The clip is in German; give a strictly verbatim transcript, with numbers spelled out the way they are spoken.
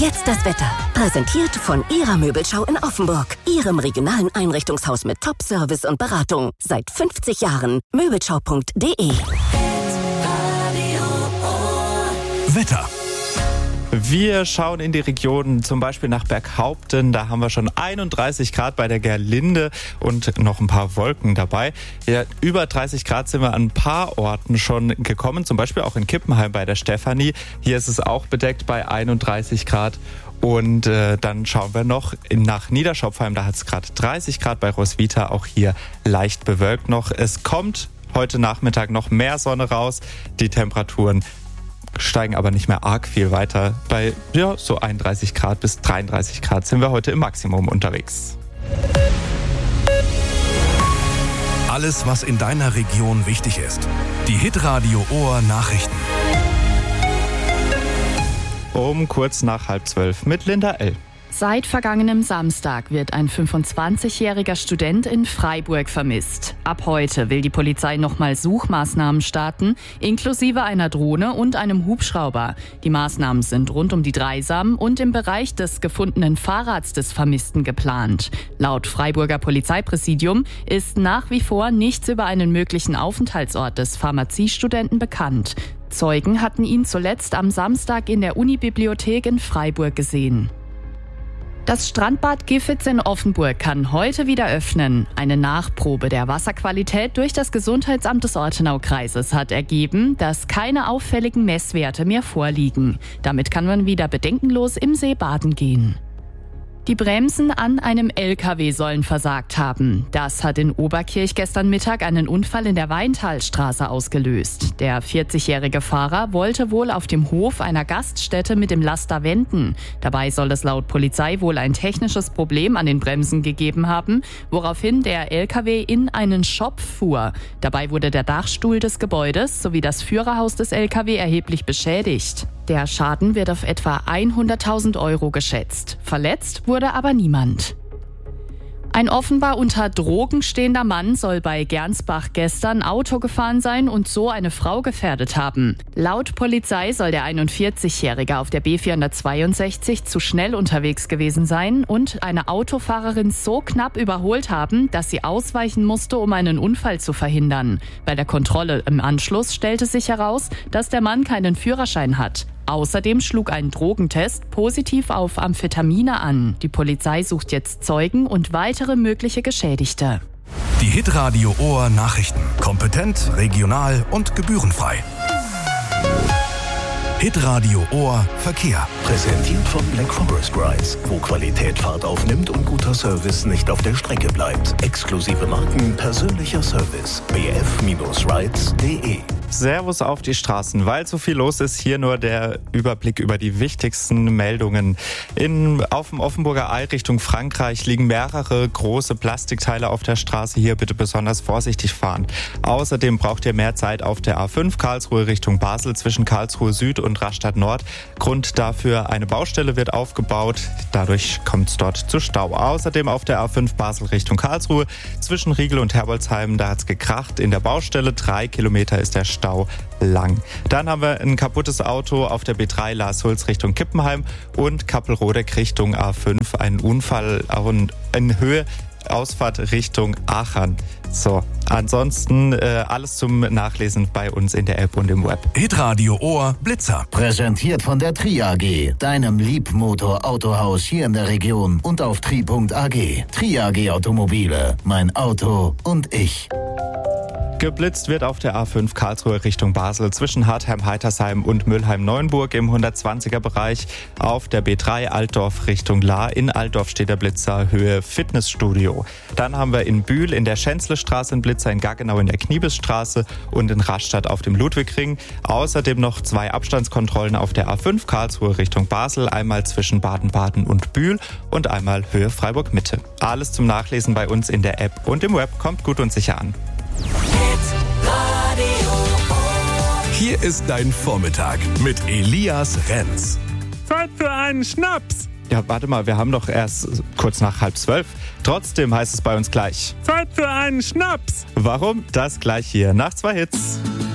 Jetzt das Wetter. Präsentiert von Ihrer Möbelschau in Offenburg. Ihrem regionalen Einrichtungshaus mit Top-Service und Beratung. Seit fünfzig Jahren. Möbelschau punkt de. Wetter. Wir schauen in die Region, zum Beispiel nach Berghaupten. Da haben wir schon einunddreißig Grad bei der Gerlinde und noch ein paar Wolken dabei. Ja, über dreißig Grad sind wir an ein paar Orten schon gekommen, zum Beispiel auch in Kippenheim bei der Stefanie. Hier ist es auch bedeckt bei einunddreißig Grad. Und äh, dann schauen wir noch in, nach Niederschopfheim, da hat es gerade dreißig Grad, bei Roswitha auch hier leicht bewölkt noch. Es kommt heute Nachmittag noch mehr Sonne raus. Die Temperaturen steigen aber nicht mehr arg viel weiter. Bei ja, so einunddreißig Grad bis dreiunddreißig Grad sind wir heute im Maximum unterwegs. Alles, was in deiner Region wichtig ist. Die Hitradio Ohr Nachrichten. Um kurz nach halb zwölf mit Linda L. Seit vergangenem Samstag wird ein fünfundzwanzigjähriger Student in Freiburg vermisst. Ab heute will die Polizei nochmal Suchmaßnahmen starten, inklusive einer Drohne und einem Hubschrauber. Die Maßnahmen sind rund um die Dreisam und im Bereich des gefundenen Fahrrads des Vermissten geplant. Laut Freiburger Polizeipräsidium ist nach wie vor nichts über einen möglichen Aufenthaltsort des Pharmaziestudenten bekannt. Zeugen hatten ihn zuletzt am Samstag in der Unibibliothek in Freiburg gesehen. Das Strandbad Giffitz in Offenburg kann heute wieder öffnen. Eine Nachprobe der Wasserqualität durch das Gesundheitsamt des Ortenaukreises hat ergeben, dass keine auffälligen Messwerte mehr vorliegen. Damit kann man wieder bedenkenlos im See baden gehen. Die Bremsen an einem L K W sollen versagt haben. Das hat in Oberkirch gestern Mittag einen Unfall in der Weintalstraße ausgelöst. Der vierzigjährige Fahrer wollte wohl auf dem Hof einer Gaststätte mit dem Laster wenden. Dabei soll es laut Polizei wohl ein technisches Problem an den Bremsen gegeben haben, woraufhin der L K W in einen Shop fuhr. Dabei wurde der Dachstuhl des Gebäudes sowie das Führerhaus des L K W erheblich beschädigt. Der Schaden wird auf etwa hunderttausend Euro geschätzt. Verletzt wurde aber niemand. Ein offenbar unter Drogen stehender Mann soll bei Gernsbach gestern Auto gefahren sein und so eine Frau gefährdet haben. Laut Polizei soll der einundvierzigjährige auf der B vierhundertzweiundsechzig zu schnell unterwegs gewesen sein und eine Autofahrerin so knapp überholt haben, dass sie ausweichen musste, um einen Unfall zu verhindern. Bei der Kontrolle im Anschluss stellte sich heraus, dass der Mann keinen Führerschein hat. Außerdem schlug ein Drogentest positiv auf Amphetamine an. Die Polizei sucht jetzt Zeugen und weitere mögliche Geschädigte. Die Hitradio Ohr Nachrichten. Kompetent, regional und gebührenfrei. Hitradio Ohr Verkehr. Präsentiert von Black Forest Rides, wo Qualität Fahrt aufnimmt und guter Service nicht auf der Strecke bleibt. Exklusive Marken, persönlicher Service. b f rides punkt de. Servus auf die Straßen. Weil so viel los ist, hier nur der Überblick über die wichtigsten Meldungen. In, auf dem Offenburger Ei Richtung Frankreich liegen mehrere große Plastikteile auf der Straße. Hier bitte besonders vorsichtig fahren. Außerdem braucht ihr mehr Zeit auf der A fünf Karlsruhe Richtung Basel zwischen Karlsruhe Süd und Rastatt Nord. Grund dafür: eine Baustelle wird aufgebaut. Dadurch kommt es dort zu Stau. Außerdem auf der A fünf Basel Richtung Karlsruhe zwischen Riegel und Herbolzheim. Da hat es gekracht. In der Baustelle drei Kilometer ist der Stau lang. Dann haben wir ein kaputtes Auto auf der B drei Lars-Sulz Richtung Kippenheim und Kappelrodeck Richtung A fünf. Ein Unfall in Höhe Ausfahrt Richtung Aachen. So, ansonsten äh, alles zum Nachlesen bei uns in der App und im Web. Hitradio Ohr Blitzer. Präsentiert von der Tri A G, deinem Liebmotor-Autohaus hier in der Region und auf tri punkt a g. Tri A G Automobile, mein Auto und ich. Geblitzt wird auf der A fünf Karlsruhe Richtung Basel zwischen Hartheim-Heitersheim und Mülheim-Neuenburg im hundertzwanziger Bereich. Auf der B drei Altdorf Richtung Lahr. In Altdorf steht der Blitzer Höhe Fitnessstudio. Dann haben wir in Bühl in der Schänzlestraße einen Blitzer, in Gaggenau in der Kniebesstraße und in Rastatt auf dem Ludwigring. Außerdem noch zwei Abstandskontrollen auf der A fünf Karlsruhe Richtung Basel. Einmal zwischen Baden-Baden und Bühl und einmal Höhe Freiburg-Mitte. Alles zum Nachlesen bei uns in der App und im Web. Kommt gut und sicher an. Hier ist dein Vormittag mit Elias Renz. Zeit für einen Schnaps. Ja, warte mal, wir haben doch erst kurz nach halb zwölf. Trotzdem heißt es bei uns gleich: Zeit für einen Schnaps. Warum? Das gleich hier nach zwei Hits.